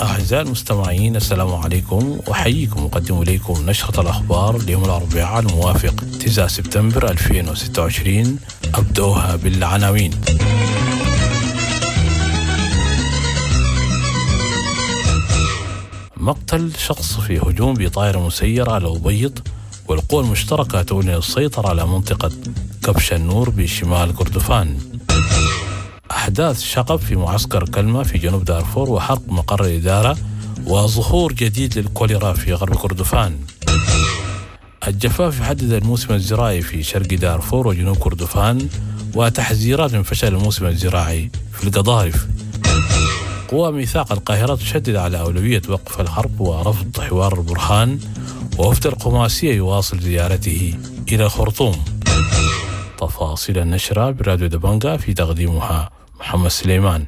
أعزائي المستمعين، السلام عليكم، وحييكم مقدم إليكم نشرة الأخبار ليوم الأربعاء الموافق 9 سبتمبر 2026. أبدأها بالعناوين. مقتل شخص في هجوم بطائرة مسيرة على الأبيض، والقوى المشتركة تعلن السيطرة على منطقة كبش النور بشمال كردفان. أحداث شغب في معسكر كلمة في جنوب دارفور وحرق مقر الإدارة، وظهور جديد للكوليرا في غرب كردفان. الجفاف يحدد الموسم الزراعي في شرق دارفور وجنوب كردفان، وتحذيرات من فشل الموسم الزراعي في القضارف. قوى ميثاق القاهرة تشدد على أولوية وقف الحرب ورفض حوار البرهان، ووفد القماسية يواصل زيارته إلى الخرطوم. تفاصيل النشرة براديو دبنجا، في تقديمها محمد سليمان.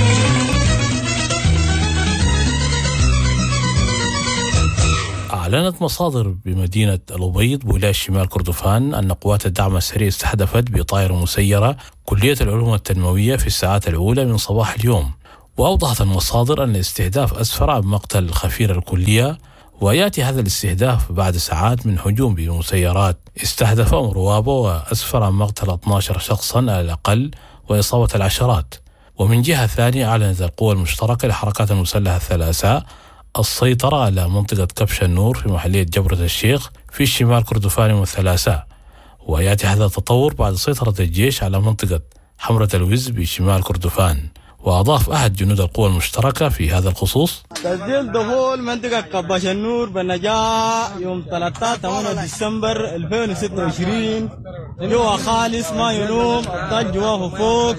أعلنت مصادر بمدينة الأبيض بولاية شمال كردفان أن قوات الدعم السريع استهدفت بطائرة مسيرة كلية العلوم التنموية في الساعات الأولى من صباح اليوم. وأوضحت المصادر أن الاستهداف أسفر عن مقتل خفير الكلية، ويأتي هذا الاستهداف بعد ساعات من هجوم بمسيرات استهدفهم روابه، وأسفر عن مقتل 12 شخصا على الأقل وإصابة العشرات. ومن جهة ثانية، أعلنت القوى المشتركة للحركات المسلحة الثلاثاء السيطرة على منطقة كبش النور في محلية جبرة الشيخ في شمال كردفان والثلاثاء. ويأتي هذا التطور بعد سيطرة الجيش على منطقة حمرة الوز بشمال كردفان. وأضاف أحد جنود القوى المشتركة في هذا الخصوص: تسجيل دخول منطقة كبش النور بالنجاة يوم 13 ديسمبر 2026 جوا خالص ما ينوم الضج جواه فوق.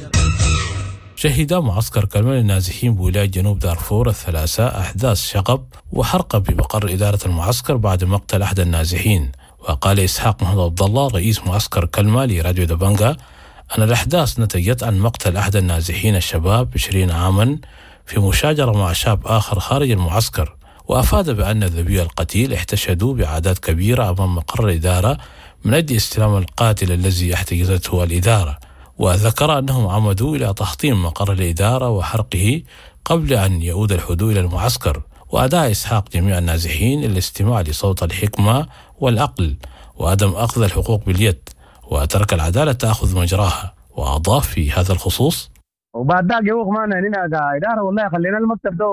شهد معسكر كلمة للنازحين بولاية جنوب دارفور الثلاثاء أحداث شغب وحرق بمقر إدارة المعسكر بعد مقتل أحد النازحين. وقال إسحاق محمد عبد الله رئيس معسكر كلمة لراديو دبنجا أن الأحداث نتجت عن مقتل أحد النازحين الشباب 20 عاما في مشاجرة مع شاب آخر خارج المعسكر. وأفاد بأن ذوي القتيل احتشدوا بأعداد كبيرة أمام مقر الإدارة من أجل استلام القاتل الذي احتجزته الإدارة. وذكر أنهم عمدوا إلى تحطيم مقر الإدارة وحرقه قبل أن يعود الحدود إلى المعسكر. وأدعى إسحاق جميع النازحين الاستماع لصوت الحكمة والعقل وعدم أخذ الحقوق باليد، وترك العدالة تأخذ مجراها. وأضاف في هذا الخصوص: وبعد ذاك يوم ما هنا إدارة والله خلينا المكتب ده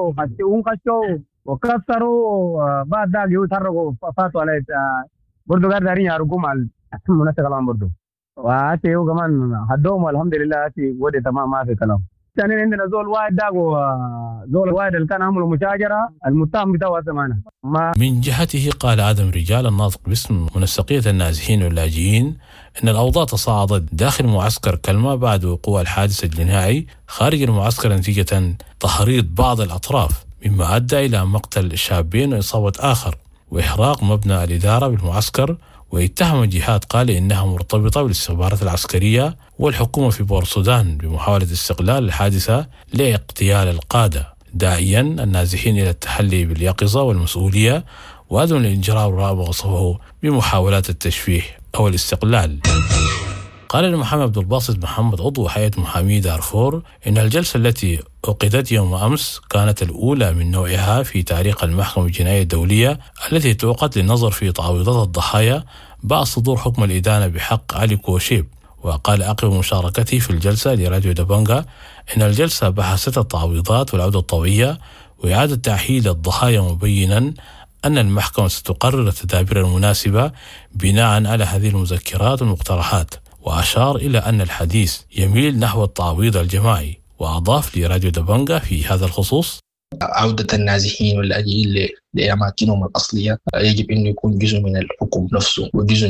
وخشوا وكسروا. بعد ذاك يتحركوا فاتوا على برضو قاعد دارين يارجوا مع المناسبة كلام برضو، وأتي هو كمان هدوم والحمد لله أتي ودي تمام ما في كلام. ثاني عندنا زول واحد داق وزول واحد اللي كان عملوا مشاجرة المتهم بتاعه زمانه. من جهته قال آدم رجال الناطق باسم منسقية النازحين واللاجئين إن الأوضاع تصاعدت داخل معسكر كلمة بعد وقوع الحادث الجنائي خارج المعسكر نتيجة تحريض بعض الأطراف، مما أدى إلى مقتل شابين وإصابة آخر وإحراق مبنى الإدارة بالمعسكر. واتهم جهات قال إنها مرتبطة بالاستخبارات العسكرية والحكومة في بورسودان بمحاولة استغلال الحادثة لاغتيال القادة، داعيا النازحين إلى التحلي باليقظة والمسؤولية وعدم الإجراء ما وصفه بمحاولات التشويه أو الاستقلال. قال المحامي عبد الباسط محمد عضو هيئة محامي دارفور إن الجلسة التي عقدت يوم أمس كانت الأولى من نوعها في تاريخ المحكمة الجنائية الدولية التي تعقد للنظر في تعويضات الضحايا بعد صدور حكم الإدانة بحق علي كوشيب. وقال عقب مشاركته في الجلسة لراديو دبنجا إن الجلسة بحثت التعويضات والعودة الطوعية وإعادة تأهيل الضحايا، مبينا أن المحكمة ستقرر التدابير المناسبة بناء على هذه المذكرات والمقترحات. وأشار إلى أن الحديث يميل نحو التعويض الجماعي. وأضاف لراديو دبنجا في هذا الخصوص: عودة النازحين واللاجئين لأماكنهم الأصلية يجب أن يكون جزء من الحكم نفسه وجزء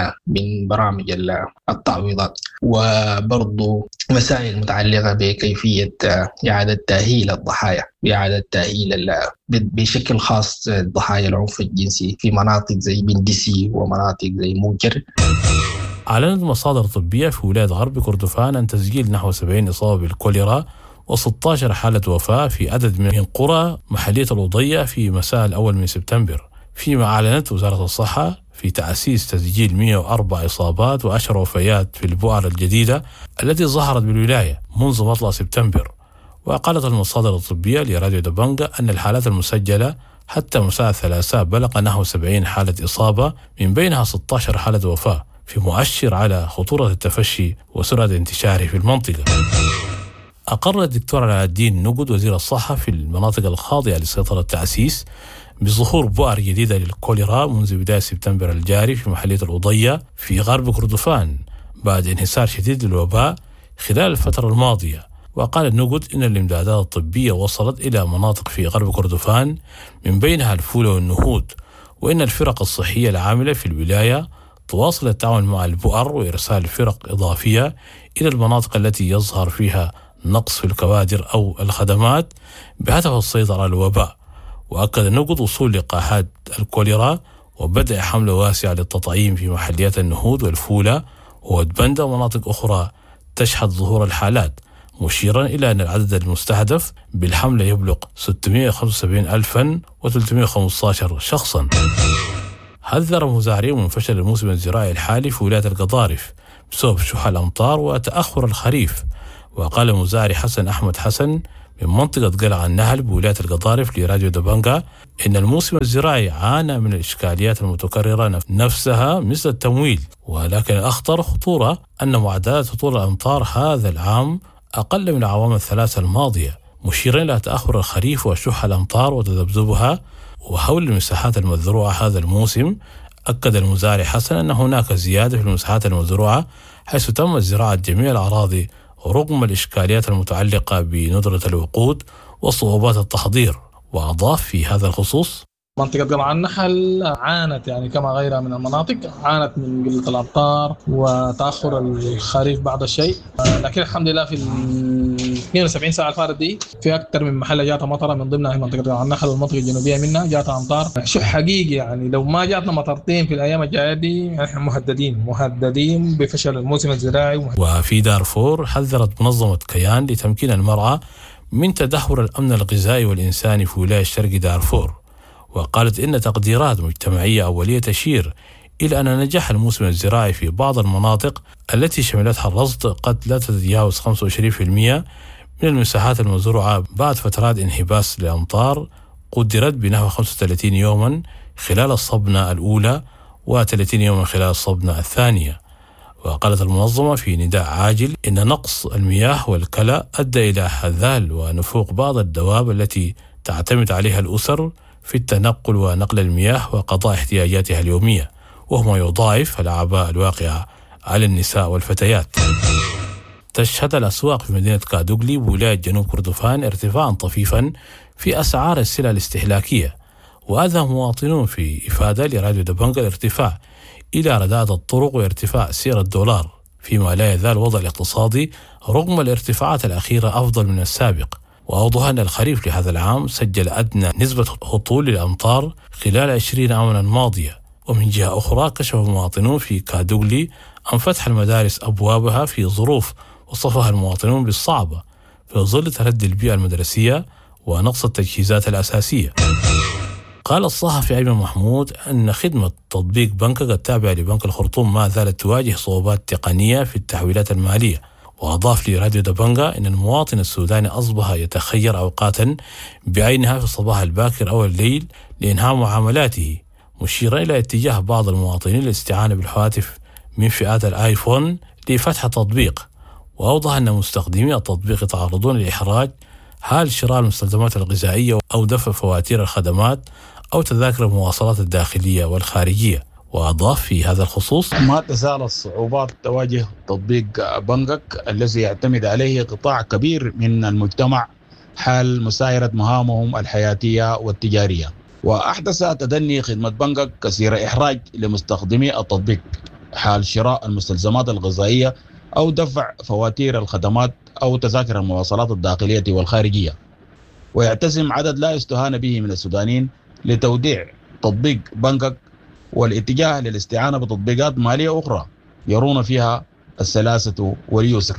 من برامج التعويضات، وبرضو مسائل متعلقة بكيفية إعادة تأهيل الضحايا، بإعادة تأهيل بشكل خاص ضحايا العنف الجنسي في مناطق زي بندسي ومناطق زي موجر. أعلنت مصادر طبية في ولاية غرب كردفان أن تسجيل نحو 70 إصابة بالكوليرا و16 حالة وفاة في عدد من قرى محلية الوضية في مساء الأول من سبتمبر، فيما أعلنت وزارة الصحة في تأسيس تسجيل 104 إصابات و10 وفيات في البؤر الجديدة التي ظهرت بالولاية منذ مطلع سبتمبر. وقالت المصادر الطبية لراديو دبنجا أن الحالات المسجلة حتى مساء الثلاثاء بلغ نحو 70 حالة إصابة، من بينها 16 حالة وفاة، في مؤشر على خطورة التفشي وسرعة انتشاره في المنطقة. أقر الدكتور علاء الدين نقد وزير الصحة في المناطق الخاضعة لسيطرة التأسيس بظهور بؤر جديدة للكوليرا منذ بداية سبتمبر الجاري في محلية الأضية في غرب كردفان بعد انحسار شديد للوباء خلال الفترة الماضية. وقال النقد إن الإمدادات الطبية وصلت إلى مناطق في غرب كردفان من بينها الفولة والنهود، وإن الفرق الصحية العاملة في الولاية تواصل التعاون مع البؤر وإرسال فرق إضافية إلى المناطق التي يظهر فيها نقص في الكوادر أو الخدمات بهدف السيطرة على الوباء. وأكد النقد وصول لقاحات الكوليرا وبدء حملة واسعة للتطعيم في محليات النهود والفولة وودبندة ومناطق أخرى تشهد ظهور الحالات، مشيرا إلى أن العدد المستهدف بالحملة يبلغ 675,315 شخصا. حذر مزارعين من فشل الموسم الزراعي الحالي في ولاية القضارف بسبب شح الأمطار وتأخر الخريف. وقال المزارع حسن أحمد حسن من منطقة قلعة النهل بولاية القضارف لراديو دبنجا إن الموسم الزراعي عانى من الإشكاليات المتكررة نفسها مثل التمويل، ولكن الأخطر خطورة أن معدلات هطول الأمطار هذا العام أقل من العوام الثلاثة الماضية، مشيرا إلى تأخر الخريف وشح الأمطار وتذبذبها. وحول المساحات المزروعة هذا الموسم أكد المزارع حسن أن هناك زيادة في المساحات المزروعة حيث تم زراعة جميع الأراضي رغم الإشكاليات المتعلقة بندرة الوقود وصعوبات التحضير. وأضاف في هذا الخصوص: منطقة قلعة النحل عانت كما غيرها من المناطق عانت من قلة الأمطار وتأخر الخريف بعض الشيء، لكن الحمد لله في 72 ساعة الفارة دي في أكثر من محل جاتها مطرة، من ضمنها منطقة قلعة النحل والمنطقة الجنوبية منها جاتها أمطار شح حقيقي. لو ما جاتنا مطرتين في الأيام الجاية دي نحن مهددين بفشل الموسم الزراعي. وفي دارفور حذرت منظمة كيان لتمكين المرأة من تدهور الأمن الغذائي والإنساني في ولاية شرق دارفور، وقالت إن تقديرات مجتمعية أولية تشير إلى أن نجاح الموسم الزراعي في بعض المناطق التي شملتها الرصد قد لا تتجاوز 25% من المساحات المزروعة بعد فترات انحباس الأمطار قدرت بنحو 35 يوما خلال الصبنة الأولى و30 يوما خلال الصبنة الثانية. وقالت المنظمة في نداء عاجل إن نقص المياه والكلى أدى إلى هذال ونفوق بعض الدواب التي تعتمد عليها الأسر في التنقل ونقل المياه وقضاء احتياجاتها اليومية، وهو يضاعف الأعباء الواقعة على النساء والفتيات. تشهد الأسواق في مدينة كادوغلي بولاية جنوب كردفان ارتفاعا طفيفا في أسعار السلع الاستهلاكية، وأذهب مواطنون في إفادة لراديو دبنجا الارتفاع إلى رداءة الطرق وارتفاع سعر الدولار، فيما لا يزال الوضع الاقتصادي رغم الارتفاعات الأخيرة أفضل من السابق. وأوضح أن الخريف لهذا العام سجل أدنى نسبة هطول للأمطار خلال 20 عاما الماضية. ومن جهة أخرى كشف المواطنون في كادوغلي عن فتح المدارس أبوابها في ظروف وصفها المواطنون بالصعبة في ظل تردي البيئة المدرسية ونقص التجهيزات الأساسية. قال الصحفي أيمن محمود أن خدمة تطبيق بنكك التابعة لبنك الخرطوم ما زالت تواجه صعوبات تقنية في التحويلات المالية. وأضاف لراديو دبنجا أن المواطن السوداني أصبح يتخير أوقاتا بعينها في الصباح الباكر أو الليل لإنهاء معاملاته، مشيرا إلى اتجاه بعض المواطنين للاستعانة بالهواتف من فئات الآيفون لفتح التطبيق. وأوضح أن مستخدمي التطبيق يتعرضون لإحراج حال شراء المستلزمات الغذائية أو دفع فواتير الخدمات أو تذاكر المواصلات الداخلية والخارجية. وأضاف في هذا الخصوص: ما تزال الصعوبات تواجه تطبيق بنكك الذي يعتمد عليه قطاع كبير من المجتمع حال مسايرة مهامهم الحياتية والتجارية، وأحدث تدني خدمة بنكك كثير إحراج لمستخدمي التطبيق حال شراء المستلزمات الغذائية أو دفع فواتير الخدمات أو تذاكر المواصلات الداخلية والخارجية. ويعتزم عدد لا يستهان به من السودانيين لتوديع تطبيق بنكك والاتجاه للاستعانة بتطبيقات مالية أخرى يرون فيها السلاسة واليسر.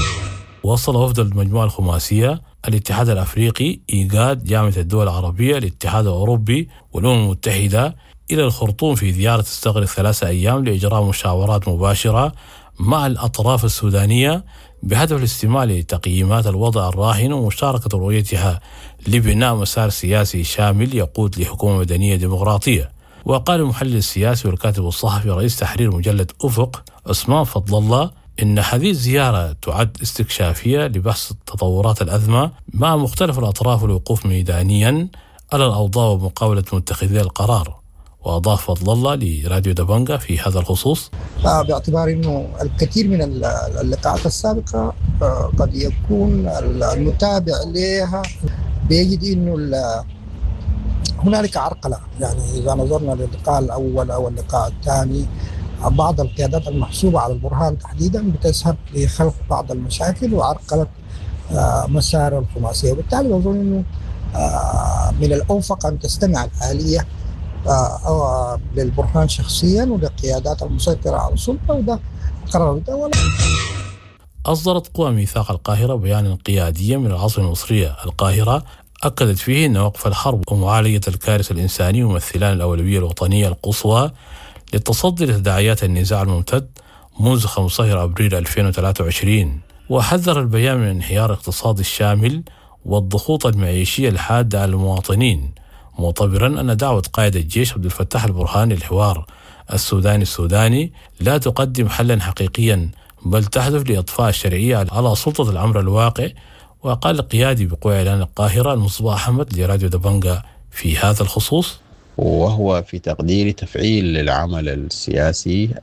وصل وفد المجموعة الخماسية الاتحاد الأفريقي، إيجاد، جامعة الدول العربية، الاتحاد الأوروبي والأمم المتحدة إلى الخرطوم في زيارة تستغرق 3 أيام لإجراء مشاورات مباشرة مع الأطراف السودانية بهدف الاستماع لتقييمات الوضع الراهن ومشاركة رؤيتها لبناء مسار سياسي شامل يقود لحكومة مدنية ديمقراطية. وقال المحلل السياسي والكاتب الصحفي رئيس تحرير مجلة أفق عثمان فضل الله إن هذه الزيارة تعد استكشافية لبحث تطورات الأزمة مع مختلف الأطراف والوقوف ميدانيا على الأوضاع ومقاولة متخذي القرار. وأضاف فضل الله لراديو دبنجة في هذا الخصوص: باعتبار أنه الكثير من اللقاءات السابقة قد يكون المتابع لها بيجد أنه هنالك عرقلة. يعني إذا نظرنا للقاء الأول أو اللقاء الثاني بعض القيادات المحسوبة على البرهان تحديدا بتذهب لخلق بعض المشاكل وعرقلة مسار الخماسية، وبالتالي أظن أنه من الأوفق أن تستمع الآلية للبرهان شخصيا وللقيادات المسيطرة على السلطة، وده قرار الدولة. أصدرت قوى ميثاق القاهرة بيانا قياديا من العاصمة المصرية القاهرة أكدت فيه أن وقف الحرب ومعالجة الكارثة الإنسانية يمثلان الأولوية الوطنية القصوى للتصدي لتداعيات النزاع الممتد منذ 15 أبريل 2023. وحذر البيان من الانهيار الاقتصادي الشامل والضغوط المعيشية الحادة على المواطنين، معتبرا أن دعوة قائد الجيش عبد الفتاح البرهان للحوار السوداني لا تقدم حلا حقيقيا بل تهدف لإطفاء الشرعية على سلطة الأمر الواقع. وقال القيادي بقوى إعلان القاهرة المصباح أحمد لراديو دبنجة في هذا الخصوص: وهو في تقديري تفعيل للعمل السياسي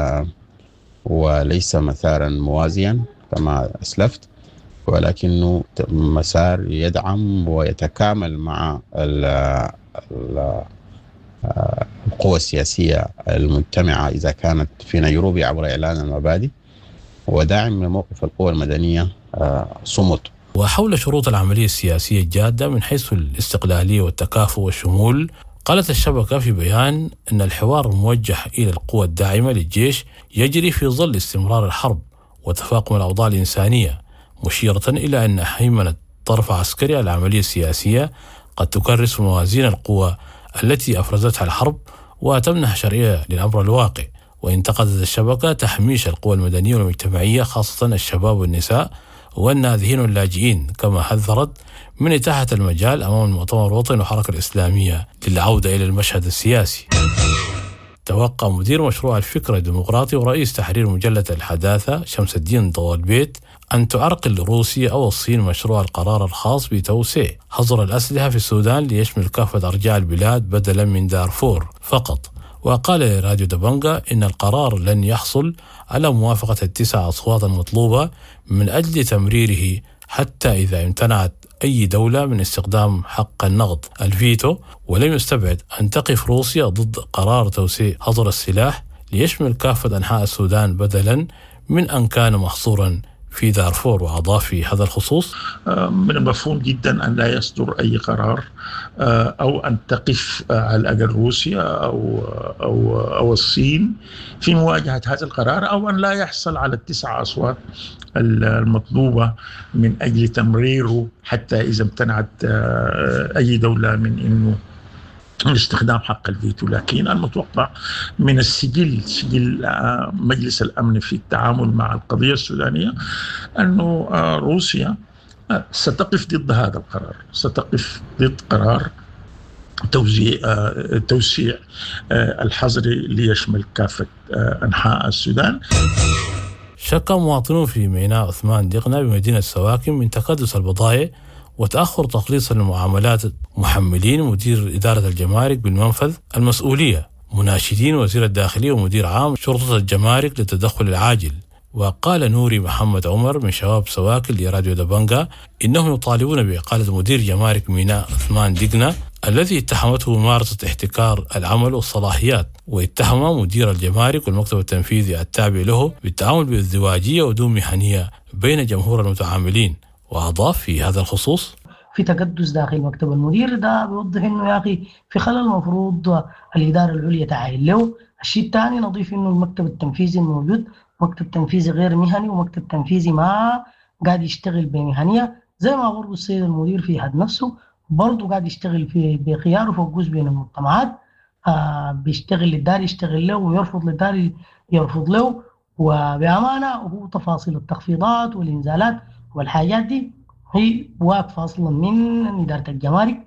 وليس مسارا موازيا كما أسلفت، ولكنه مسار يدعم ويتكامل مع القوى السياسية المجتمعة إذا كانت في نيروبي عبر إعلان المبادئ، وداعم لموقف القوى المدنية صمت. وحول شروط العملية السياسية الجادة من حيث الاستقلالية والتكافؤ والشمول، قالت الشبكة في بيان أن الحوار الموجه إلى القوى الداعمة للجيش يجري في ظل استمرار الحرب وتفاقم الأوضاع الإنسانية، مشيرة إلى أن هيمنة طرف عسكري على العملية السياسية قد تكرس موازين القوى التي أفرزتها الحرب وتمنح شرعية للأمر الواقع. وانتقدت الشبكة تحميش القوى المدنية والمجتمعية خاصة الشباب والنساء والنازحين واللاجئين، كما حذرت من إتاحة المجال أمام المؤتمر الوطني والحركة الإسلامية للعودة إلى المشهد السياسي. توقع مدير مشروع الفكر الديمقراطي ورئيس تحرير مجلة الحداثة شمس الدين ضوالبيت أن تعرقل روسيا أو الصين مشروع القرار الخاص بتوسيع حظر الأسلحة في السودان ليشمل كافة أرجاء البلاد بدلا من دارفور فقط. وقال لراديو دبنجة إن القرار لن يحصل على موافقة 9 أصوات المطلوبة من أجل تمريره حتى إذا امتنعت أي دولة من استخدام حق النقد الفيتو، ولم يستبعد أن تقف روسيا ضد قرار توسيع حظر السلاح ليشمل كافة أنحاء السودان بدلا من أن كان محصورا في دارفور. وأضاف في هذا الخصوص: من المفهوم جدا أن لا يصدر أي قرار أو أن تقف على الأقل روسيا أو الصين في مواجهة هذا القرار، أو أن لا يحصل على 9 أصوات المطلوبة من أجل تمريره حتى إذا امتنعت أي دولة من أنه استخدام حق الفيتو. لكن المتوقع من سجل مجلس الأمن في التعامل مع القضية السودانية أنه روسيا ستقف ضد هذا القرار، ستقف ضد قرار توسيع الحظر ليشمل كافة أنحاء السودان. شك مواطنون في ميناء عثمان دقنة بمدينة سواكن من تكدس البضائع وتأخر تخليص المعاملات، محملين مدير إدارة الجمارك بالمنفذ المسؤولية، مناشدين وزير الداخلية ومدير عام شرطة الجمارك للتدخل العاجل. وقال نوري محمد عمر من شباب سواكن لراديو دبنجة إنهم يطالبون بإقالة مدير جمارك ميناء عثمان دقنة الذي اتهمته بممارسة احتكار العمل والصلاحيات، واتهم مدير الجمارك والمكتب التنفيذي التابع له بالتعامل بازدواجية ودون مهنية بين جمهور المتعاملين. وأضاف في هذا الخصوص: في تكدس داخل مكتب المدير، ده بيوضح إنه يا أخي في خلل المفروض الإدارة العليا تعاين له. الشيء الثاني نضيف إنه المكتب التنفيذي الموجود مكتب تنفيذي غير مهني ومكتب تنفيذي ما قاعد يشتغل بمهنية، زي ما برضو السيد المدير في حد نفسه برضو قاعد يشتغل بخيار وفوقوس بين المجتمعات، بيشتغل للدار يشتغل له ويرفض للدار يرفض له، وبأمانة هو تفاصيل التخفيضات والإنزالات والحاجات دي هي واقفة أصلا من إدارة الجمارك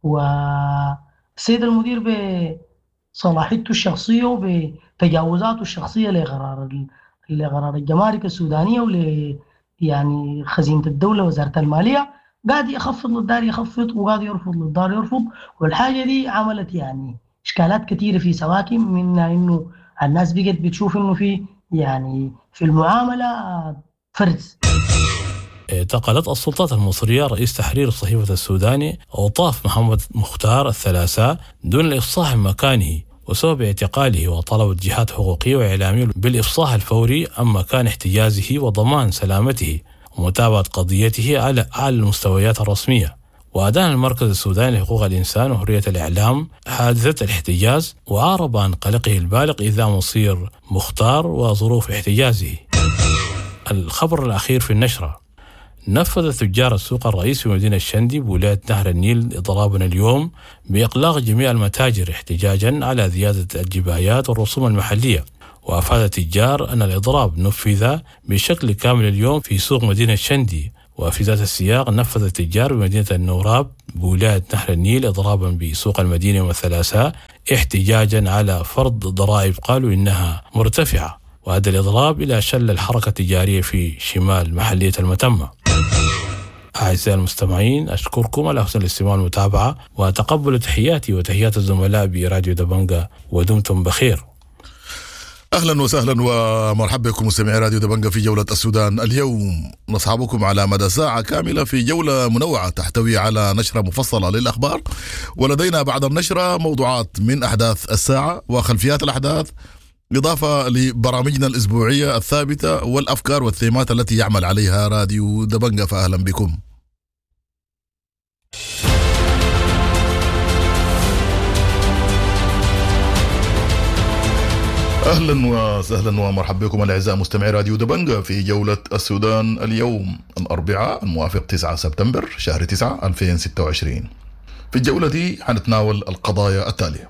والسيد المدير بصلاحيته الشخصية وبتجاوزاته الشخصية لقرار الجمارك السودانية يعني خزينة الدولة وزارة المالية، قاعد يخفض للدار يخفض وقاعد يرفض للدار يرفض. والحاجة دي عملت يعني إشكالات كثيرة في سواكن، منها إنه الناس بقت بتشوف إنه في يعني في المعاملة فرز. اعتقلت السلطات المصرية رئيس تحرير صحيفة السوداني أوطاف محمد مختار الثلاثاء دون الإفصاح عن مكانه، وسبب اعتقاله وطلب جهات حقوقية وإعلامية بالإفصاح الفوري عن مكان احتجازه وضمان سلامته ومتابعة قضيته على أعلى المستويات الرسمية. وأدان المركز السوداني لحقوق الإنسان وحرية الإعلام حادثة الاحتجاز، وعارب عن قلقه البالغ إذا مصير مختار وظروف احتجازه. الخبر الأخير في النشرة: نفذ تجار السوق الرئيسي في مدينة شندي بولاية نهر النيل إضرابنا اليوم بإغلاق جميع المتاجر احتجاجا على زيادة الجبايات والرسوم المحلية. وأفاد التجار أن الإضراب نفذ بشكل كامل اليوم في سوق مدينة شندي. وفي ذات السياق نفذ التجار بمدينة النوراب بولاية نهر النيل إضرابا بسوق المدينة يوم الثلاثاء احتجاجا على فرض ضرائب قالوا إنها مرتفعة، وهذا الإضراب إلى شل الحركة التجارية في شمال محلية المتمة. أعزائي المستمعين، أشكركم على حسن الاستماع والمتابعة، وتقبلوا تحياتي وتحيات الزملاء براديو دبنجة، ودمتم بخير. أهلا وسهلا ومرحبا بكم مستمعي راديو دبنجة في جولة السودان اليوم. نصحبكم على مدى ساعة كاملة في جولة منوعة تحتوي على نشرة مفصلة للأخبار، ولدينا بعد النشرة موضوعات من أحداث الساعة وخلفيات الأحداث، إضافة لبرامجنا الأسبوعية الثابتة والأفكار والثيمات التي يعمل عليها راديو دبنجة. فأهلا بكم. أهلا وسهلا ومرحبا بكم الأعزاء مستمعي راديو دبنجة في جولة السودان اليوم الأربعاء الموافق 9 سبتمبر شهر 9 2026. في الجولة دي حنتناول القضايا التالية: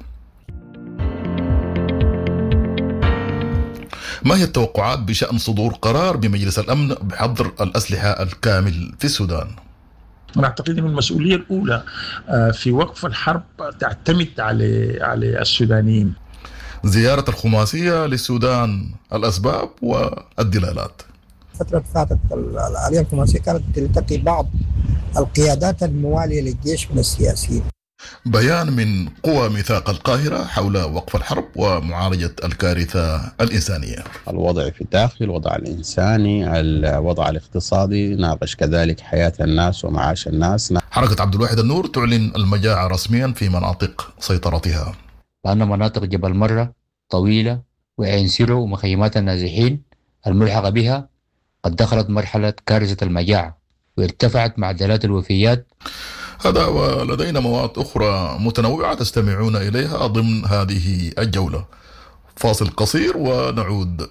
ما هي التوقعات بشأن صدور قرار بمجلس الأمن بحظر الأسلحة الكامل في السودان؟ أنا أعتقد أن المسؤولية الأولى في وقف الحرب تعتمد على السودانيين. زيارة الخماسية للسودان، الأسباب والدلالات. الفترة اللي فاتت العملية الخماسية كانت تلتقي بعض القيادات الموالية للجيش من السياسيين. بيان من قوى ميثاق القاهرة حول وقف الحرب ومعالجة الكارثة الإنسانية. الوضع في الداخل، الوضع الإنساني، الوضع الاقتصادي، ناقش كذلك حياة الناس ومعاش الناس. حركة عبد الواحد النور تعلن المجاعة رسميا في مناطق سيطرتها، لأن مناطق جبل مرة طويلة وعين سيرو ومخيمات النازحين الملحقة بها قد دخلت مرحلة كارثة المجاعة وارتفعت معدلات الوفيات. هذا ولدينا مواد أخرى متنوعة تستمعون إليها ضمن هذه الجولة. فاصل قصير ونعود.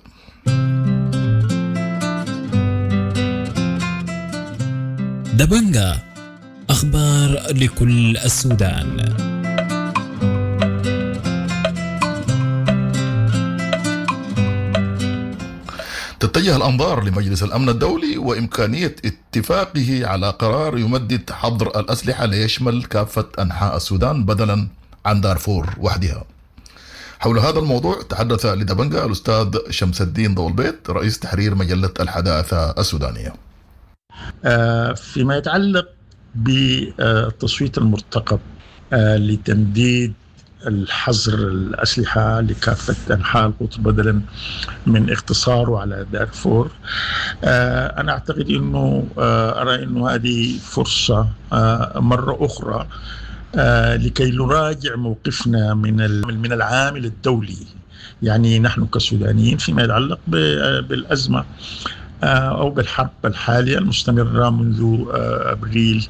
دبنجة، أخبار لكل السودان. تتجه الأنظار لمجلس الأمن الدولي وإمكانية اتفاقه على قرار يمدد حظر الأسلحة ليشمل كافة أنحاء السودان بدلا عن دارفور وحدها. حول هذا الموضوع تحدث لدبنجة الأستاذ شمس الدين ضو البيت رئيس تحرير مجلة الحداثة السودانية. فيما يتعلق بالتصويت المرتقب لتمديد الحظر الأسلحة لكافة أنحاء القطر بدلا من اختصاره على دارفور، أنا أعتقد أنه أرى أنه هذه فرصة مرة أخرى لكي نراجع موقفنا من العامل الدولي. يعني نحن كسودانيين فيما يتعلق بالأزمة أو بالحرب الحالية المستمرة منذ أبريل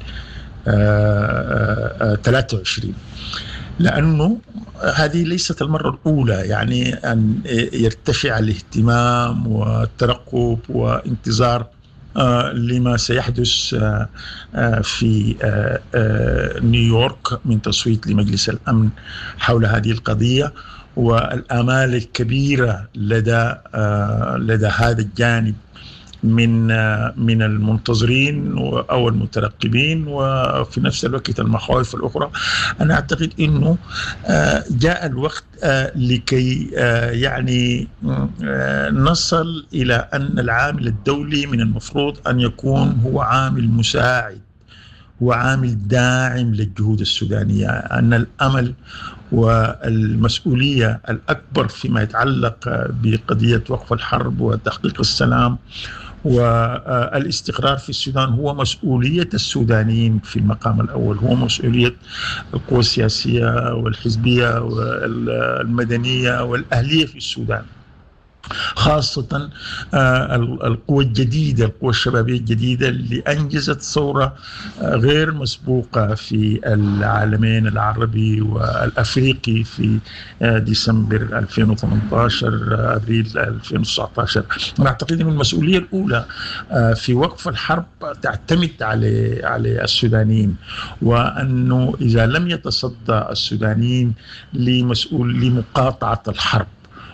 23، لأنه هذه ليست المرة الأولى يعني أن يرتفع الاهتمام والترقب وانتظار لما سيحدث في نيويورك من تصويت لمجلس الأمن حول هذه القضية، والآمال الكبيرة لدى هذا الجانب من المنتظرين أو المترقبين، وفي نفس الوقت المخاوف الأخرى. أنا أعتقد أنه جاء الوقت لكي يعني نصل إلى أن العامل الدولي من المفروض أن يكون هو عامل مساعد وعامل داعم للجهود السودانية، أن الأمل والمسؤولية الأكبر فيما يتعلق بقضية وقف الحرب وتحقيق السلام والاستقرار في السودان هو مسؤولية السودانيين في المقام الأول، هو مسؤولية القوى السياسية والحزبية والمدنية والأهلية في السودان، خاصة القوى الجديدة، القوى الشبابية الجديدة اللي أنجزت ثورة غير مسبوقة في العالمين العربي والأفريقي في ديسمبر 2018 أبريل 2019. أنا أعتقد أن المسؤولية الأولى في وقف الحرب تعتمد على السودانيين، وأنه إذا لم يتصدى السودانيين لمقاطعة الحرب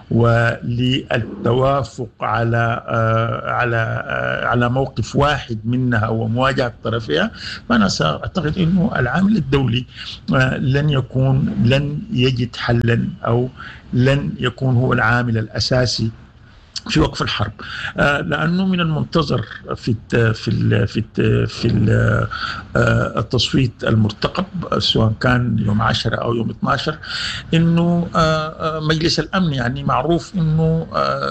وللتوافق على موقف واحد منها ومواجهة طرفها، فأنا سأعتقد أنه العامل الدولي لن يجد حلا أو لن يكون هو العامل الأساسي في وقف الحرب، لأنه من المنتظر في التصويت المرتقب سواء كان يوم 10 أو يوم 12 إنه مجلس الأمن يعني معروف إنه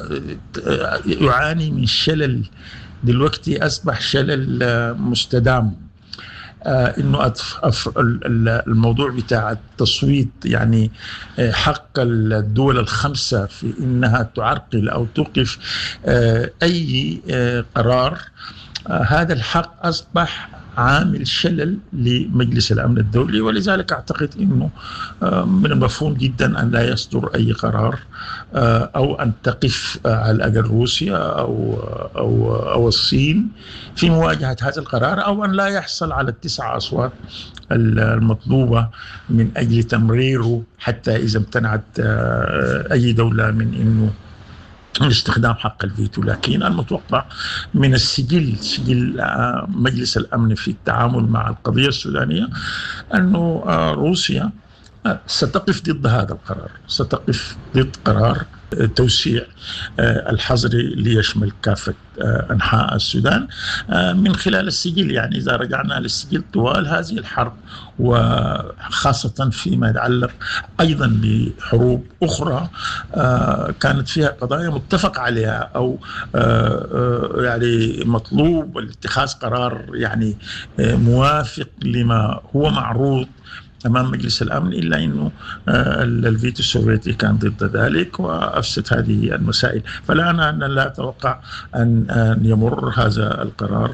يعاني من شلل، دلوقتي أصبح شلل مستدام. إنه الموضوع بتاع التصويت يعني حق الدول الخمسة في إنها تعرقل أو توقف أي قرار، هذا الحق أصبح عامل شلل لمجلس الأمن الدولي، ولذلك أعتقد أنه من المفهوم جدا أن لا يصدر أي قرار أو أن تقف على الأقل روسيا أو الصين في مواجهة هذا القرار، أو أن لا يحصل على ال9 أصوات المطلوبة من أجل تمريره حتى إذا امتنعت أي دولة من أنه استخدام حق الفيتو. لكن المتوقع من سجل مجلس الأمن في التعامل مع القضية السودانية أنه روسيا ستقف ضد هذا القرار، ستقف ضد قرار توسيع الحظر ليشمل كافة أنحاء السودان من خلال السجل. يعني إذا رجعنا للسجل طوال هذه الحرب، وخاصة فيما يتعلق أيضا بحروب أخرى كانت فيها قضايا متفق عليها أو يعني مطلوب اتخاذ قرار يعني موافق لما هو معروض أمام مجلس الأمن، إلا أنه الفيتو السوفيتي كان ضد ذلك وأفسد هذه المسائل. فلا أنا لا أتوقع أن يمر هذا القرار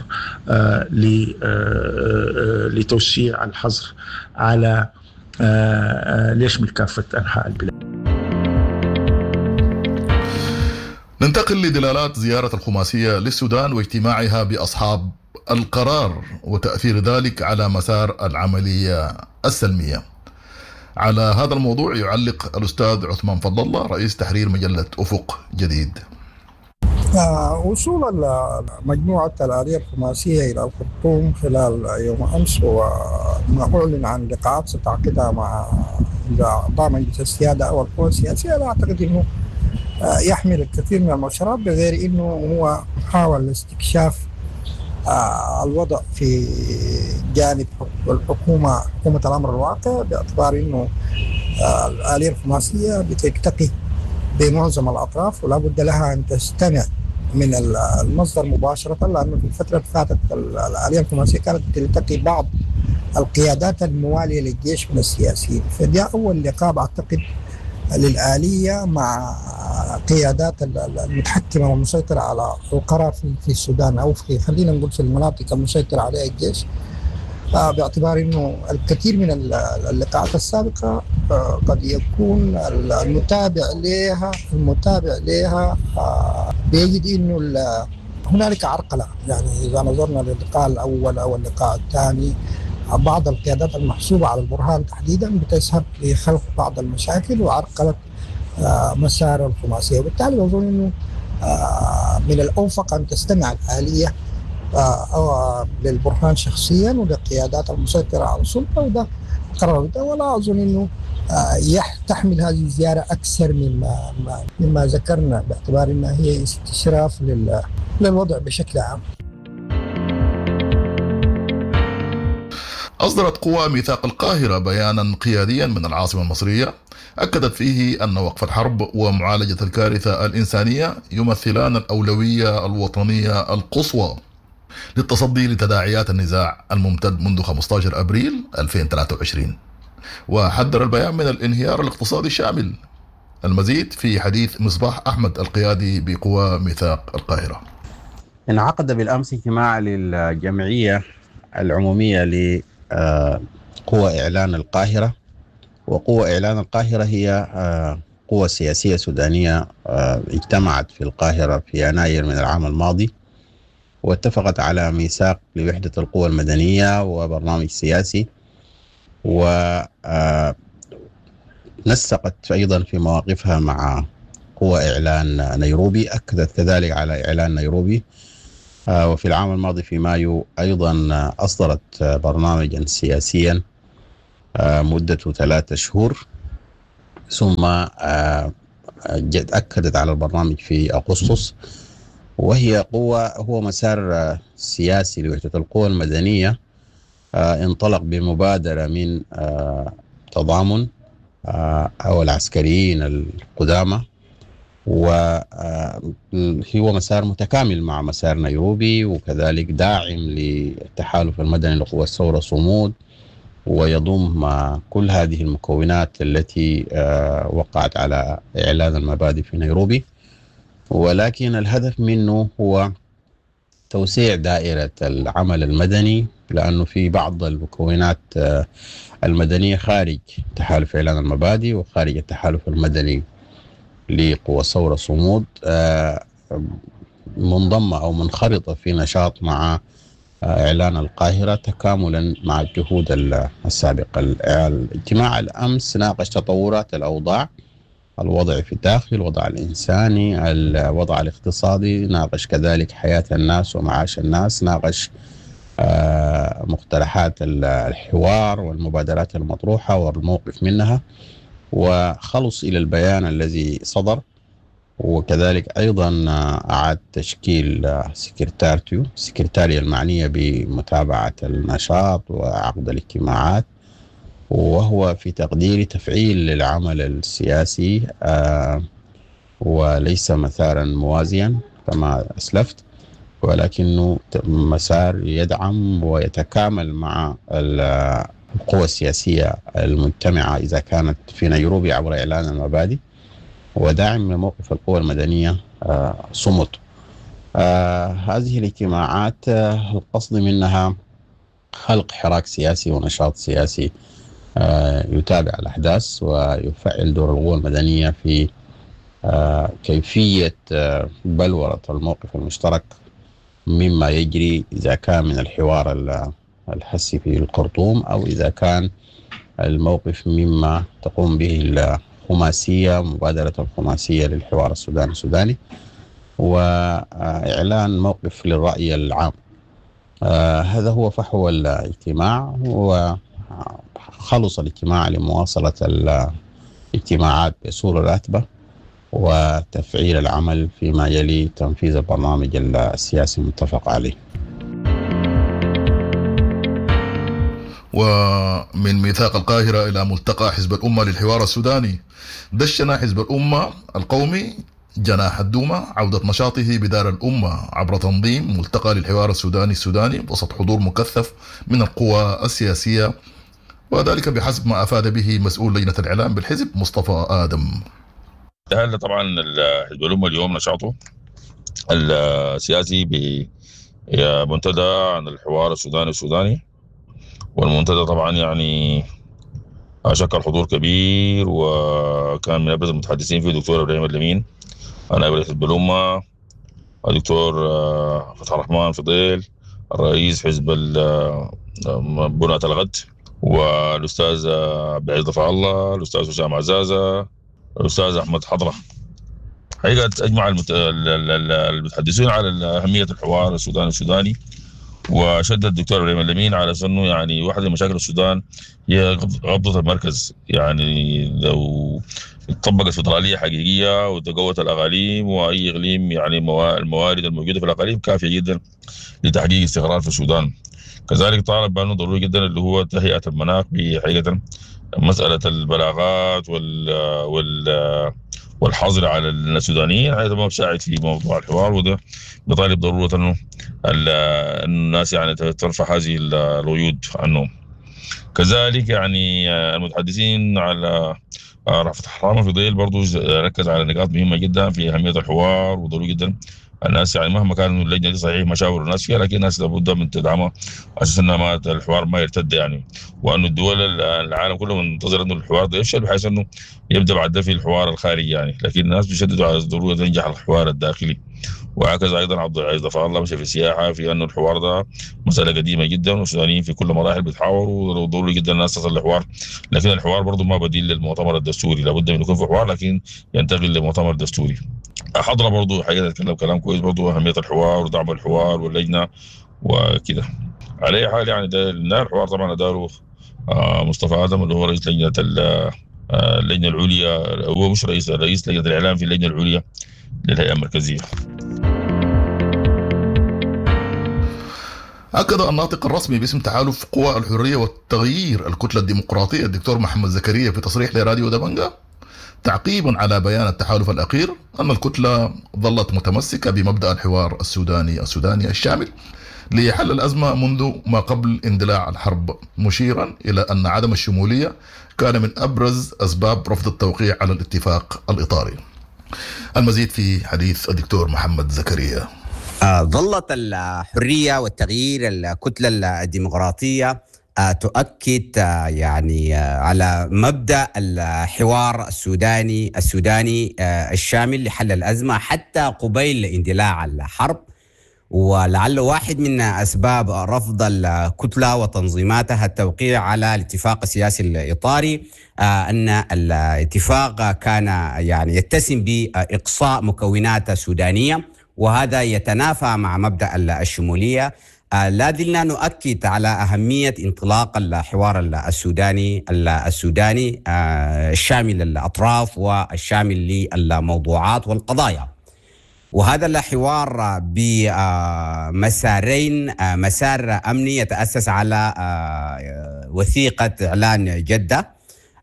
لتوسيع الحظر على ليشمل كافة أنحاء البلاد. ننتقل لدلالات زيارة الخماسية للسودان واجتماعها بأصحاب القرار وتأثير ذلك على مسار العملية السلمية. على هذا الموضوع يعلق الأستاذ عثمان فضل الله رئيس تحرير مجلة أفق جديد. وصول مجموعة الآلية الخماسية إلى الخرطوم خلال يوم أمس وما أعلن عن لقاءات ستعقدها مع أعضاء مجلس السيادة أو القوى السياسية، لا أعتقد أنه يحمل الكثير من المؤشرات، بغير أنه هو حاول استكشاف الوضع في جانب حكومة الأمر الواقع، باعتبار أنه الآلية الخماسية بتلتقي بمعظم الأطراف ولا بد لها أن تستمع من المصدر مباشرة، لأنه في الفترة اللي فاتت الآلية الخماسية كانت تلتقي بعض القيادات الموالية للجيش من السياسيين، فده أول لقاء أعتقد للآلية مع قيادات المتحكمة والمسيطرة على القرار في السودان، أو في خلينا نقول في المناطق المسيطرة عليها الجيش، باعتبار أنه الكثير من اللقاءات السابقة قد يكون المتابع لها بيجد أنه هنالك عرقلة. يعني إذا نظرنا للقاء الأول أو اللقاء الثاني بعض القيادات المحسوبة على البرهان تحديدا بتسهب لخلق بعض المشاكل وعرقلة مسار الخماسية. وبالتالي بظن أنه من الأوفق أن تستمع الآلية للبرهان شخصيا وللقيادات المسيطرة على السلطة، وده قرار. ولا أظن أنه تحمل هذه الزيارة أكثر مما ذكرنا، باعتبار أنها هي استشراف للوضع بشكل عام. أصدرت قوى ميثاق القاهرة بيانا قياديا من العاصمة المصرية أكدت فيه أن وقف الحرب ومعالجة الكارثة الإنسانية يمثلان الأولوية الوطنية القصوى للتصدي لتداعيات النزاع الممتد منذ 15 أبريل 2023. وحذر البيان من الانهيار الاقتصادي الشامل. المزيد في حديث مصباح أحمد القيادي بقوى ميثاق القاهرة. انعقد بالأمس اجتماع للجمعية العمومية لقوى إعلان القاهرة. وقوى إعلان القاهرة هي قوى سياسية سودانية اجتمعت في القاهرة في يناير من العام الماضي، واتفقت على ميثاق لوحدة القوى المدنية وبرنامج سياسي، ونسقت أيضا في مواقفها مع قوى إعلان نيروبي، أكدت كذلك على إعلان نيروبي. وفي العام الماضي في مايو أيضا أصدرت برنامجا سياسيا مدته 3 شهور، ثم أكدت على البرنامج في أغسطس. وهي هو مسار سياسي لوحدة القوى المدنية انطلق بمبادرة من تضامن أو العسكريين القدامى، وهو مسار متكامل مع مسار نيروبي، وكذلك داعم للتحالف المدني لقوى الثورة صمود، ويضم كل هذه المكونات التي وقعت على إعلان المبادئ في نيروبي. ولكن الهدف منه هو توسيع دائرة العمل المدني، لأنه في بعض المكونات المدنية خارج تحالف إعلان المبادئ وخارج التحالف المدني لقوى الثورة صمود منضمة أو منخرطة في نشاط مع إعلان القاهرة تكاملا مع الجهود السابقة. الاجتماع الأمس ناقش تطورات الأوضاع، الوضع في الداخل، الوضع الإنساني، الوضع الاقتصادي، ناقش كذلك حياة الناس ومعاش الناس، ناقش مقترحات الحوار والمبادرات المطروحة والموقف منها، وخلص إلى البيان الذي صدر. وكذلك أيضا أعاد تشكيل سكرتارية المعنية بمتابعة النشاط وعقد الاجتماعات، وهو في تقديري تفعيل للعمل السياسي وليس مسارا موازيا كما أسلفت، ولكنه مسار يدعم ويتكامل مع القوى السياسية المجتمعة إذا كانت في نيروبي عبر إعلان المبادئ، وداعم لموقف القوى المدنية صمت. هذه الاجتماعات القصد منها خلق حراك سياسي ونشاط سياسي يتابع الأحداث ويفعل دور القوى المدنية في كيفية بلورة الموقف المشترك مما يجري، إذا كان من الحوار الحسي في الخرطوم أو إذا كان الموقف مما تقوم به الخماسية، مبادرة الخماسية للحوار السوداني وإعلان موقف للرأي العام. هذا هو فحوى الاجتماع، وخلص الاجتماع لمواصلة الاجتماعات بصورة راتبة وتفعيل العمل فيما يلي تنفيذ البرنامج السياسي المتفق عليه. ومن ميثاق القاهرة إلى ملتقى حزب الأمة للحوار السوداني، دشن حزب الأمة القومي جناح الدومة عودة نشاطه بدار الأمة عبر تنظيم ملتقى للحوار السوداني وسط حضور مكثف من القوى السياسية، وذلك بحسب ما أفاد به مسؤول لجنة الإعلام بالحزب مصطفى آدم. هذا طبعا حزب الأمة اليوم نشاطه السياسي بمنتدى عن الحوار السوداني، والمنتدى طبعا يعني شكل حضور كبير، وكان من أبرز المتحدثين فيه الدكتور إبراهيم اللمين نائب رئيس حزب الأمة، الدكتور فتح الرحمن فضيل الرئيس حزب بناة الغد، والأستاذ عبد العزيز ضفع الله، الأستاذ حسام عزازة، الأستاذ أحمد حضرة. حقيقة أجمع المتحدثين على أهمية الحوار السوداني وشدد الدكتور ابراهيم اللمين على أنه يعني واحدة من مشاكل السودان هي غضة المركز. يعني لو طبقت فدرالية حقيقية وتقوت الأقاليم، وأي إقليم يعني الموارد الموجودة في الأقاليم كافية جدا لتحقيق استقرار في السودان. كذلك طالب بأنه ضروري جدا اللي هو تهيئة المناخ بحقيقة مسألة البلاغات والحظر على السودانيين، هذا ما بساعد في موضوع الحوار، وده بطالب ضرورة انه الناس يعني ترفع هذه القيود عنهم. كذلك يعني المتحدثين على رأفت حرام الفضيل برضو ركز على نقاط مهمة جدا في أهمية الحوار، وضروري جدا الناس يعني مهما كان اللجنة دي صحيح مشاور الناس فيها، لكن الناس لابد من تدعمها أساس أن الحوار ما يرتد يعني، وأن الدول العالم كله منتظر أنه الحوار ده يفشل بحيث أنه يبدأ بعد ده في الحوار الخارجي يعني، لكن الناس بيشددوا على ضرورة ينجح الحوار الداخلي. وهكذا أيضا عبد العزيز ضفع الله مشى في السياحة في أنه الحوار ده مسألة قديمة جدا، والسودانيين في كل مراحل بيتحاوروا، وضروري جدا الناس تصل للحوار، لكن الحوار برضه ما بديل للمؤتمر الدستوري، لابد من يكون في حوار لكن ينتقل لمؤتمر دستوري. حضرة برضه حقيقة تكلم كلام كويس برضه أهمية الحوار ودعم الحوار واللجنة وكده. على أي حال يعني ده الحوار طبعا أداره مصطفى آدم اللي هو رئيس لجنة اللجنة العليا، هو مش رئيس لجنة الإعلام في اللجنة العليا للهيئة المركزية. أكد الناطق الرسمي باسم تحالف قوى الحرية والتغيير الكتلة الديمقراطية الدكتور محمد زكريا في تصريح لراديو دبنجة تعقيبا على بيان التحالف الأخير أن الكتلة ظلت متمسكة بمبدأ الحوار السوداني الشامل لحل الأزمة منذ ما قبل اندلاع الحرب، مشيرا إلى أن عدم الشمولية كان من أبرز أسباب رفض التوقيع على الاتفاق الإطاري. المزيد في حديث الدكتور محمد زكريا. ظلت الحرية والتغيير الكتلة الديمقراطية تؤكد يعني على مبدأ الحوار السوداني الشامل لحل الأزمة حتى قبيل اندلاع الحرب. ولعل واحد من أسباب رفض الكتلة وتنظيماتها التوقيع على الاتفاق السياسي الإطاري أن الاتفاق كان يعني يتسم بإقصاء مكونات سودانية، وهذا يتنافى مع مبدأ الشمولية. لا زلنا نؤكد على أهمية انطلاق الحوار السوداني الشامل للأطراف والشامل للموضوعات والقضايا، وهذا الحوار بمسارين: مسار أمني يتأسس على وثيقة إعلان جدة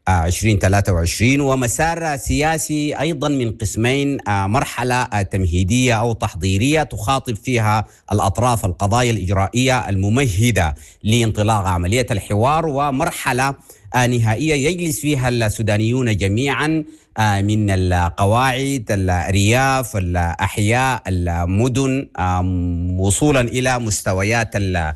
2023، ومسار سياسي أيضا من قسمين: مرحلة تمهيدية أو تحضيرية تخاطب فيها الأطراف القضايا الإجرائية الممهدة لانطلاق عملية الحوار، ومرحلة نهائية يجلس فيها السودانيون جميعا من القواعد، الأرياف، الأحياء، المدن، وصولا إلى مستويات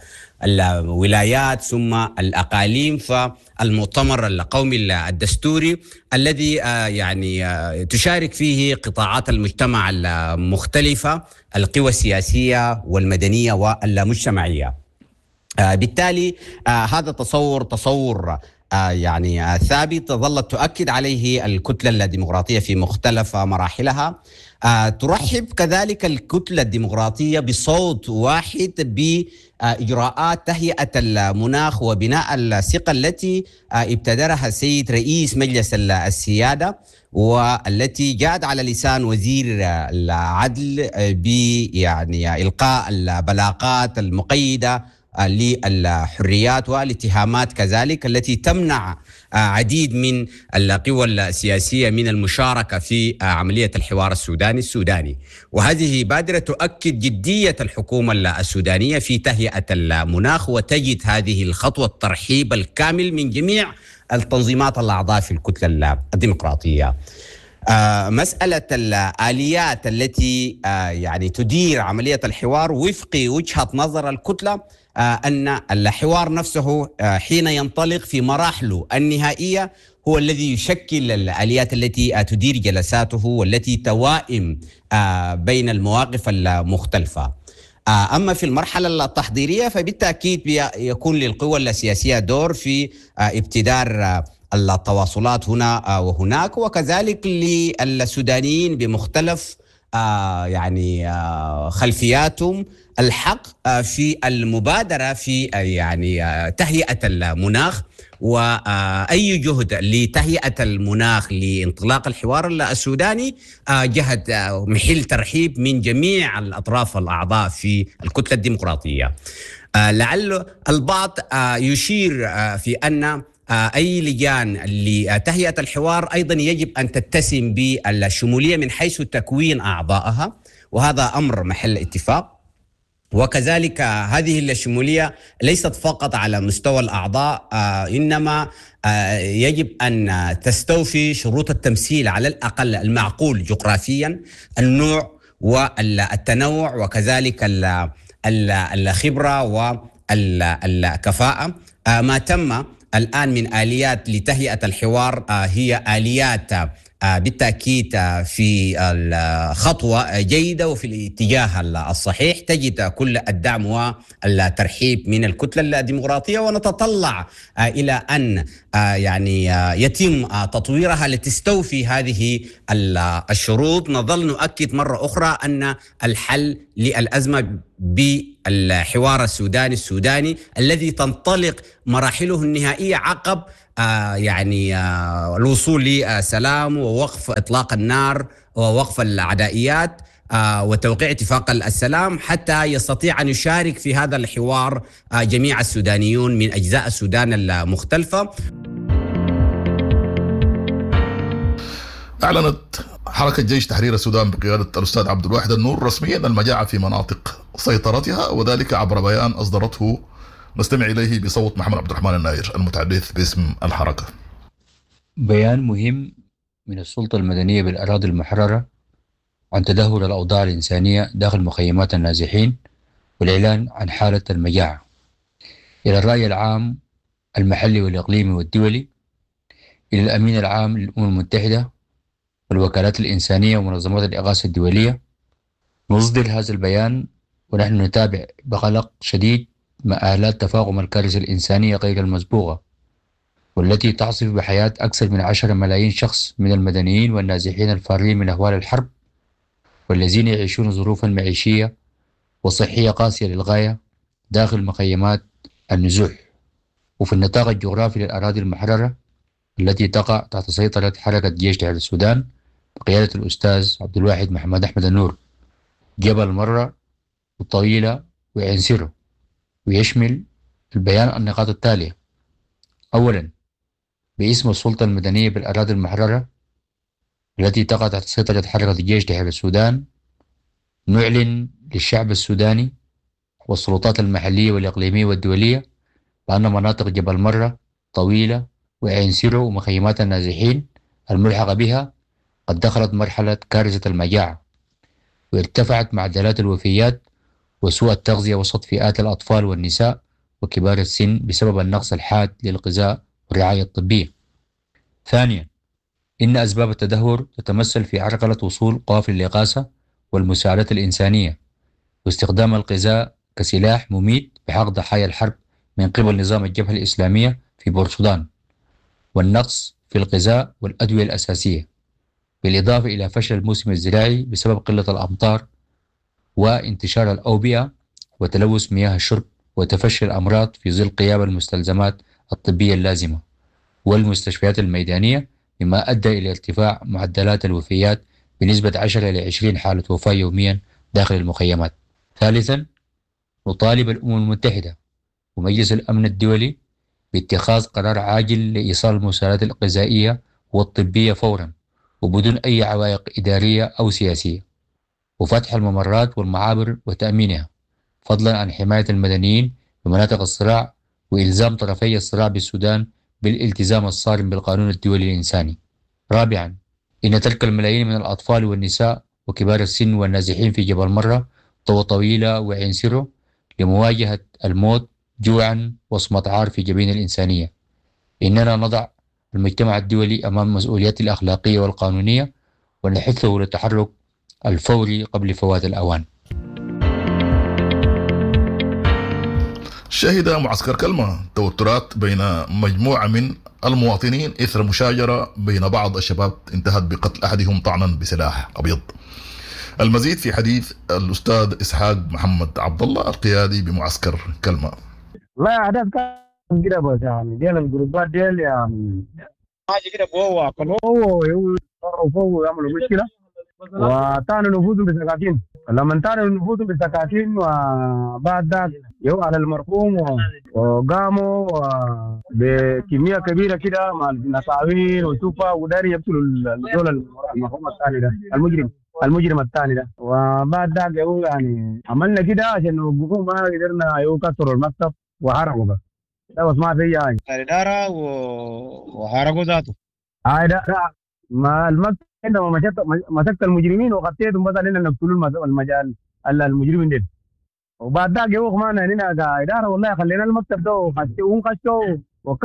الولايات ثم الأقاليم. فالمؤتمر القومي الدستوري الذي يعني تشارك فيه قطاعات المجتمع المختلفة، القوى السياسية والمدنية والمجتمعية. بالتالي هذا تصور يعني ثابت ظلت تؤكد عليه الكتلة الديمقراطية في مختلف مراحلها. ترحب كذلك الكتلة الديمقراطية بصوت واحد بإجراءات تهيئة المناخ وبناء الثقة التي ابتدرها السيد رئيس مجلس السيادة، والتي جاءت على لسان وزير العدل يعني إلقاء البلاغات المقيدة للحريات والاتهامات كذلك التي تمنع عديد من القوى السياسية من المشاركة في عملية الحوار السوداني. وهذه بادرة تؤكد جدية الحكومة السودانية في تهيئة المناخ، وتجد هذه الخطوة الترحيب الكامل من جميع التنظيمات الأعضاء في الكتلة الديمقراطية. مسألة الآليات التي يعني تدير عملية الحوار وفق وجهة نظر الكتلة أن الحوار نفسه حين ينطلق في مراحله النهائية هو الذي يشكل الآليات التي تدير جلساته والتي توائم بين المواقف المختلفة. أما في المرحلة التحضيرية فبالتأكيد يكون للقوى السياسية دور في ابتدار التواصلات هنا وهناك، وكذلك للسودانيين بمختلف يعني خلفياتهم الحق في المبادرة في يعني تهيئة المناخ، وأي جهد لتهيئة المناخ لانطلاق الحوار السوداني جهد محل ترحيب من جميع الأطراف الأعضاء في الكتلة الديمقراطية. لعل البعض يشير في أن أي لجان لتهيئة الحوار أيضا يجب أن تتسم بالشمولية من حيث تكوين أعضائها، وهذا أمر محل اتفاق. وكذلك هذه الشمولية ليست فقط على مستوى الأعضاء، إنما يجب أن تستوفي شروط التمثيل على الأقل المعقول جغرافيا، النوع والتنوع، وكذلك الخبرة والكفاءة. ما تم الآن من آليات لتهيئة الحوار هي آليات بالتأكيد في الخطوة جيدة وفي الاتجاه الصحيح، تجد كل الدعم والترحيب من الكتلة الديمقراطية، ونتطلع إلى أن يعني يتم تطويرها لتستوفي هذه الشروط. نظل نؤكد مرة أخرى أن الحل للأزمة بالحوار السوداني الذي تنطلق مراحله النهائية عقب يعني الوصول لسلام ووقف إطلاق النار ووقف العدائيات وتوقيع اتفاق السلام، حتى يستطيع أن يشارك في هذا الحوار جميع السودانيون من أجزاء السودان المختلفة. أعلنت حركة جيش تحرير السودان بقيادة الأستاذ عبد الواحد النور رسميا المجاعة في مناطق سيطرتها، وذلك عبر بيان أصدرته. نستمع إليه بصوت محمد عبد الرحمن الناير المتحدث باسم الحركة. بيان مهم من السلطة المدنية بالأراضي المحررة عن تدهور الأوضاع الإنسانية داخل مخيمات النازحين والإعلان عن حالة المجاعة إلى الرأي العام المحلي والإقليمي والدولي، إلى الأمين العام للأمم المتحدة والوكالات الإنسانية ومنظمات الإغاثة الدولية. نصدر هذا البيان ونحن نتابع بقلق شديد مآلات تفاقم الكارثة الإنسانية غير المسبوقة، والتي تعصف بحياة أكثر من 10 ملايين شخص من المدنيين والنازحين الفارين من أهوال الحرب، والذين يعيشون ظروفا معيشية وصحية قاسية للغاية داخل مخيمات النزوح وفي النطاق الجغرافي للأراضي المحررة التي تقع تحت سيطرة حركة جيش تحرير السودان بقيادة الأستاذ عبد الواحد محمد أحمد النور، جبل مرة وطويلة وعين سيرو. ويشمل البيان النقاط التالية: أولا، باسم السلطة المدنية بالأراضي المحررة التي تقع تحت سيطرة حركة الجيش تحرير السودان، نعلن للشعب السوداني والسلطات المحلية والإقليمية والدولية بأن مناطق جبل مرة طويلة وعين سيرو ومخيمات النازحين الملحقة بها قد دخلت مرحلة كارثة المجاعة، وارتفعت معدلات الوفيات وسوء التغذية وسط فئات الأطفال والنساء وكبار السن بسبب النقص الحاد للغذاء والرعاية الطبية. ثانيا، إن أسباب التدهور تتمثل في عرقلة وصول قوافل الإغاثة والمساعدات الإنسانية، واستخدام الغذاء كسلاح مميت بحق ضحايا الحرب من قبل نظام الجبهة الإسلامية في بورسودان، والنقص في الغذاء والأدوية الأساسية، بالإضافة إلى فشل الموسم الزراعي بسبب قلة الأمطار وانتشار الأوبئة وتلوث مياه الشرب وتفشي الأمراض في ظل غياب المستلزمات الطبية اللازمة والمستشفيات الميدانية، مما أدى إلى ارتفاع معدلات الوفيات بنسبة 10 إلى 20 حالة وفاة يوميا داخل المخيمات. ثالثا، نطالب الأمم المتحدة ومجلس الأمن الدولي باتخاذ قرار عاجل لإيصال المساعدات الغذائية والطبية فورا وبدون أي عوائق إدارية أو سياسية، وفتح الممرات والمعابر وتأمينها، فضلا عن حماية المدنيين في مناطق الصراع، وإلزام طرفي الصراع بالسودان بالالتزام الصارم بالقانون الدولي الإنساني. رابعا، إن تلك الملايين من الأطفال والنساء وكبار السن والنازحين في جبل مرة طويلة وعين سيرو لمواجهة الموت جوعا وصمة عار في جبين الإنسانية. إننا نضع المجتمع الدولي أمام مسؤولياته الأخلاقية والقانونية ونحثه للتحرك الفوري قبل فوات الأوان. شهد معسكر كلمة توترات بين مجموعة من المواطنين إثر مشاجرة بين بعض الشباب انتهت بقتل أحدهم طعنا بسلاح أبيض. المزيد في حديث الأستاذ إسحاق محمد عبد الله القيادي بمعسكر كلمة. لا أحداث كان كده بس يعني ديال الجروبات ديال يعني حاجة كده فوق يعملوا مشكلة وتانوا نفوذهم بسكاكين. لما تانوا نفوذهم بسكاكين وبعد ذلك يو على المرحوم وقاموا بكمية كبيرة كده مع النصاوين وشوفا وداري يقتلوا الدول المرحوم الثاني ده المجرم الثاني ده. وبعد ذلك يو يعني عملنا كده عشان نوقفوهم، ما قدرنا يو كسروا المكتب وحرقوا بس. ده بس ما في يعني الإدارة وحرقوا ذاته. ده ما المكتب عندما مسكت المجرمين وغطيتهم بس علينا نقتلوا المجال المجرمين دي. وبعد ذاك يوم ما هنا كإدارة والله خلينا المكتب ده وخشوا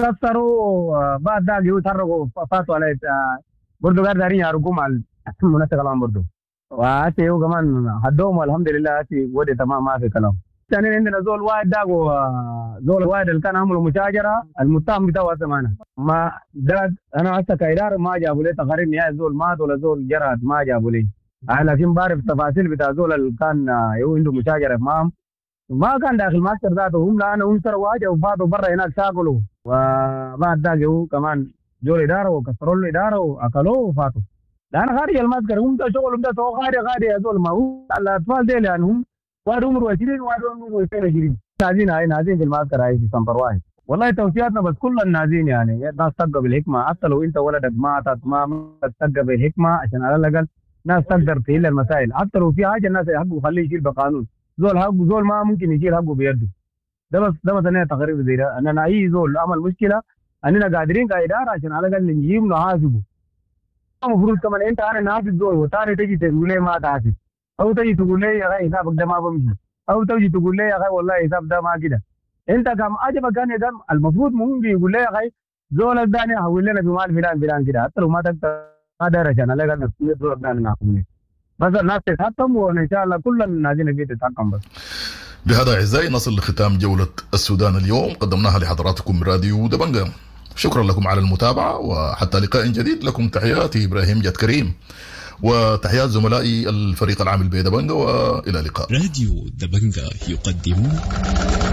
وكسروا. بعد ذاك يتحركوا فاتوا على برضو قاعد دارين يارجوا مع المنسق العام برضو. وأتي يوم كمان حدهم والحمد لله أتي ودي تمام ما في كلام. ثاني عندنا زول واحد ده زول واحد اللي كان عملوا مشاجرة المتهم بتاعه زمانه ما ده. أنا هسه كإدارة ما جابوا لي تقارير نهائي زول مات ولا زول جرد ما جابوا لي. لكن بعرف تفاصيل بتاع زول اللي كان عنده مشاجرة معهم ما كان داخل ماستر ذاته. هم لأنه هم سروا واجه وفاتوا برا هناك ساقلوا. وبعد ذاك هو كمان زول إدارة وكسروا له إدارة وأكلوه وفاتوا. لأن خارج الماسكر هم ده شغلهم ده سووا خارج يا زول. ما هو الأطفال ديل يعني هم واحد عمره 20 وواحد عمره 22 نازين في المعسكر هاي في سنتر واحد. والله توصياتنا بس كل النازين يعني ناس تبقى بالحكمة. حتى لو انت ولدك ماتت ما تبقى بالحكمة عشان على الأقل ناس تقدر تحل المسائل. حتى لو في حاجة الناس حقه خليه يشيل بقانون. زول ما ممكن يشيل حقه بيده. ده مثلا تقرير زي ده أننا أي زول عمل مشكلة أننا قادرين كإدارة عشان على الأقل نجيب نحاسبه. المفروض كمان انت انا نحاسب زول وتاني تجي تقول لي ما تحاسب، او تجي تقول لي يا اخي حسابك ده ما بمشي، او تجي تقول لي يا اخي والله حساب ده ما كده. انت كم عجبك كان يدم المفروض ممكن يقول لي يا اخي زول الثاني حول لنا بمال فلان كده. حتى لو ما تقدر ما دار عشان على الاقل زول الثاني ناخذ بس الناس تتحكم وان شاء الله كل الناس اللي تتحكم بس. بهذا أعزائي نصل لختام جولة السودان اليوم قدمناها لحضراتكم من راديو دبنجة. شكرا لكم على المتابعة وحتى لقاء جديد. لكم تحياتي إبراهيم جد كريم وتحيات زملائي الفريق العامل بدبنجة وإلى اللقاء. راديو دبنجة يقدم